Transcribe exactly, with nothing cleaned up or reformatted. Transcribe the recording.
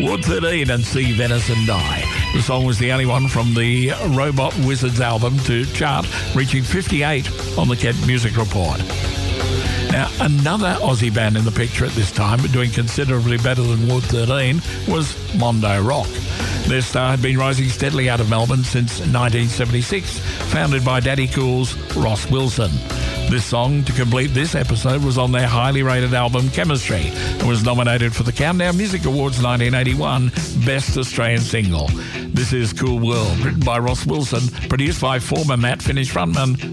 Wood thirteen and See Venison Die. The song was the only one from the Robot Wizards album to chart, reaching fifty-eight on the Kent Music Report. Now, another Aussie band in the picture at this time, but doing considerably better than Wood thirteen, was Mondo Rock. Their star had been rising steadily out of Melbourne since nineteen seventy-six, founded by Daddy Cool's Ross Wilson. This song, to complete this episode, was on their highly rated album Chemistry and was nominated for the Countdown Music Awards nineteen eighty-one Best Australian Single. This is Cool World, written by Ross Wilson, produced by former Matt Finish frontman